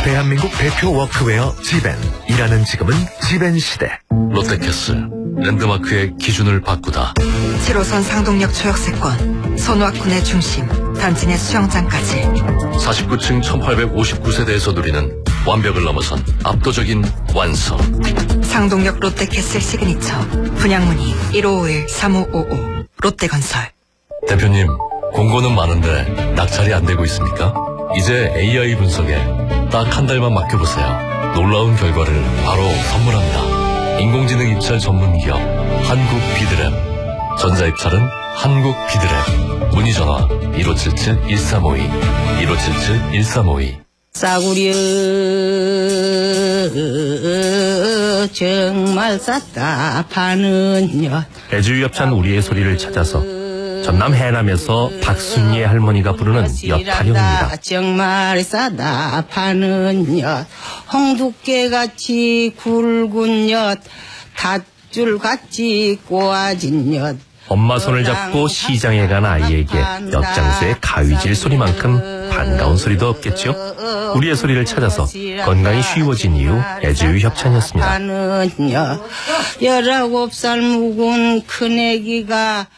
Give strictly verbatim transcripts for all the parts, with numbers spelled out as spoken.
대한민국 대표 워크웨어 지벤. 일하는 지금은 지벤 시대. 롯데캐슬 랜드마크의 기준을 바꾸다. 칠 호선 상동역 초역세권, 손왁군의 중심, 단지 내 수영장까지. 사십구 층 천팔백오십구 세대에서 누리는 완벽을 넘어선 압도적인 완성. 상동역 롯데캐슬 시그니처. 분양문의 일오오일 삼오오오. 롯데건설. 대표님, 공고는 많은데 낙찰이 안 되고 있습니까? 이제 에이아이 분석에 딱 한 달만 맡겨보세요. 놀라운 결과를 바로 선물합니다. 인공지능 입찰 전문 기업 한국 비드랩. 전자입찰은 한국 비드랩. 문의 전화 일오칠칠 일삼오이 일오칠칠 일삼오이. 싸구려 정말 쌌다 파는 엿. 애주협찬 우리의 소리를 찾아서 전남 해남에서 박순예 할머니가 부르는 엿타령입니다. 정말 싸다 파는 엿. 홍두깨같이 굵은 엿. 닷줄같이 꼬아진 엿. 엄마 손을 잡고 시장에 간 아이에게 엿장수의 가위질 소리만큼 반가운 소리도 없겠죠. 우리의 소리를 찾아서 건강이 쉬워진 이유 애주협찬이었습니다. 열아홉 살 묵은 큰애기가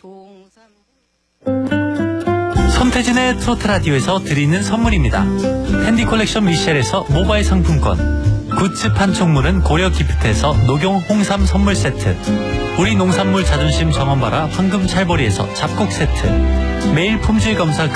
손태진의 트로트 라디오에서 드리는 선물입니다. 핸디 컬렉션 미셸에서 모바일 상품권, 굿즈 판촉물은 고려 기프트에서 녹용 홍삼 선물 세트, 우리 농산물 자존심 정원바라 황금 찰보리에서 잡곡 세트, 매일 품질 검사